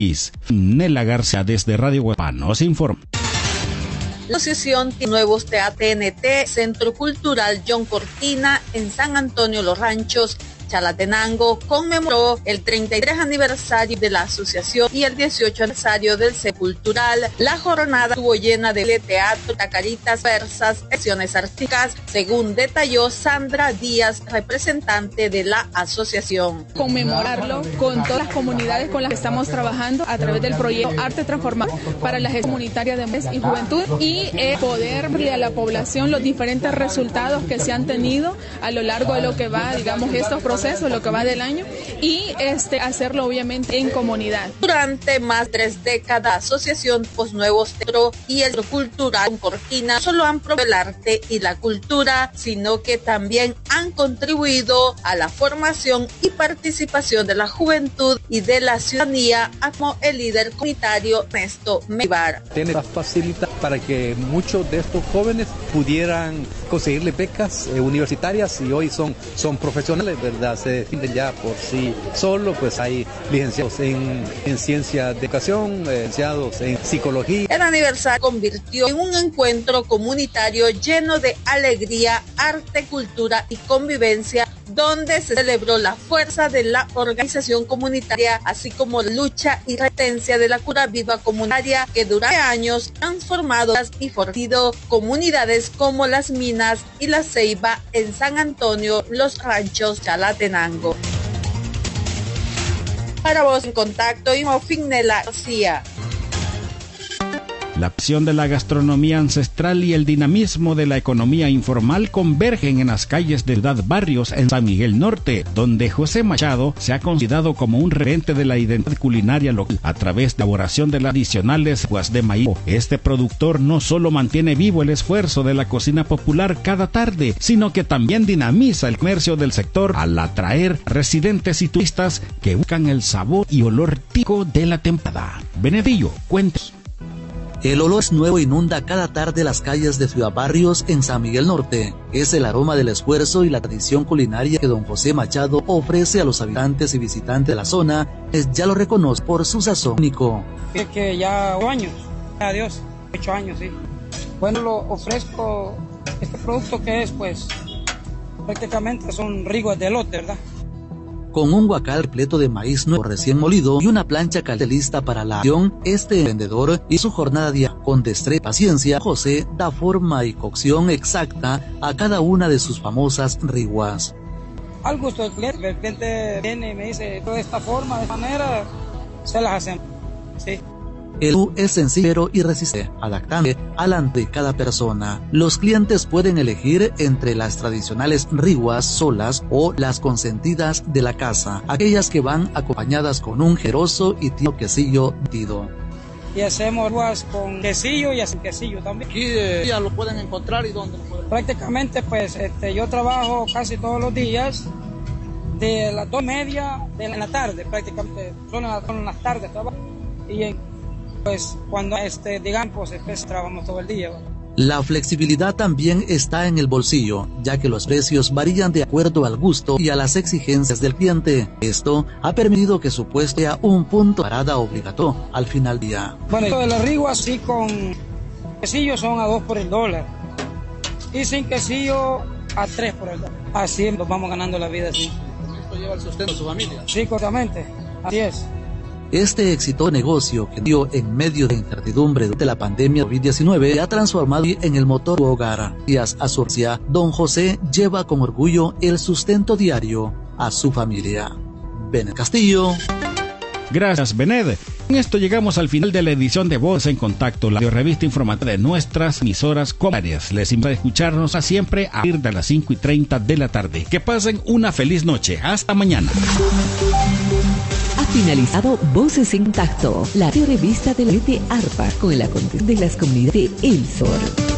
Nela García desde Radio Guapán nos informa. La asociación Nuevos TNT, Centro Cultural John Cortina en San Antonio Los Ranchos, Chalatenango, conmemoró el 33 aniversario de la asociación y el 18 aniversario del Cultural. La jornada estuvo llena de teatro, caritas, versas, secciones artísticas, según detalló Sandra Díaz, representante de la asociación. Conmemorarlo con todas las comunidades con las que estamos trabajando a través del proyecto Arte Transformado para la gestión comunitaria de mujeres y juventud y poder darle a la población los diferentes resultados que se han tenido a lo largo de lo que va, digamos, estos procesos, lo que va del año, y hacerlo obviamente en comunidad. Durante más de 3 décadas, la asociación Nuevos Centro y el Centro Cultural en Cortina no solo han promovido el arte y la cultura, sino que también han contribuido a la formación y participación de la juventud y de la ciudadanía, como el líder comunitario Ernesto Meibar. Tiene la facilidad para que muchos de estos jóvenes pudieran conseguirle becas universitarias y hoy son profesionales, ¿verdad? Se definen ya por sí solo, pues hay licenciados en ciencia de educación, licenciados en psicología. El aniversario convirtió en un encuentro comunitario lleno de alegría, arte, cultura y convivencia, donde se celebró la fuerza de la organización comunitaria, así como la lucha y resistencia de la cura viva comunitaria que durante años ha transformado y fortalecido comunidades como Las Minas y La Ceiba en San Antonio, Los Ranchos, Chalatenango. Para Voz en Contacto, Nela García. La pasión de la gastronomía ancestral y el dinamismo de la economía informal convergen en las calles de Ciudad Barrios en San Miguel Norte, donde José Machado se ha considerado como un referente de la identidad culinaria local a través de la elaboración de las tradicionales aguas de maíz. Este productor no solo mantiene vivo el esfuerzo de la cocina popular cada tarde, sino que también dinamiza el comercio del sector al atraer residentes y turistas que buscan el sabor y olor típico de la temporada. Benedillo, cuentos. El olor nuevo inunda cada tarde las calles de Ciudad Barrios en San Miguel Norte. Es el aroma del esfuerzo y la tradición culinaria que don José Machado ofrece a los habitantes y visitantes de la zona, ya lo reconoce por su sazón único. Es que ya 8 años, adiós, 8 años, sí. Bueno, lo ofrezco, este producto que es, pues, prácticamente son rigos de elote, ¿verdad? Con un guacal repleto de maíz nuevo recién molido y una plancha caliente lista para la acción, este vendedor y su jornada diaria con destreza y paciencia, José da forma y cocción exacta a cada una de sus famosas riguas. Al gusto del cliente, el cliente viene y me dice, de esta forma, de esta manera, se las hacemos, sí. El menú es sencillo y resistente, adaptable al ante de cada persona. Los clientes pueden elegir entre las tradicionales riguas solas o las consentidas de la casa, aquellas que van acompañadas con un generoso y tierno quesillo batido. Y hacemos riguas con quesillo y sin quesillo también. ¿Aquí ya lo pueden encontrar y dónde lo pueden? Prácticamente, pues, yo trabajo casi todos los días de las 2:30 de la tarde, prácticamente, son las tardes trabajo. Y pues cuando digamos, pues trabajamos todo el día. La flexibilidad también está en el bolsillo, ya que los precios varían de acuerdo al gusto y a las exigencias del cliente. Esto ha permitido que su puesto sea un punto de parada obligatorio al final del día. Bueno, esto de las riguas sí con quesillo son a 2 por el dólar y sin quesillo a 3 por el dólar. Así nos vamos ganando la vida así. ¿Esto lleva el sustento de su familia? Sí, correctamente, así es. Este exitoso negocio que dio en medio de incertidumbre de la pandemia COVID-19 se ha transformado en el motor de su hogar. Gracias a su herencia, don José lleva con orgullo el sustento diario a su familia. Bened Castillo. Gracias, Bened. Con esto llegamos al final de la edición de Voz en Contacto, la revista informativa de nuestras emisoras comunitarias. Les invito a escucharnos siempre a partir de las 5:30 de la tarde. Que pasen una feliz noche. Hasta mañana. Ha finalizado Voces en Contacto, la revista de la red de ARPA con el acontecer de las comunidades de El Sur.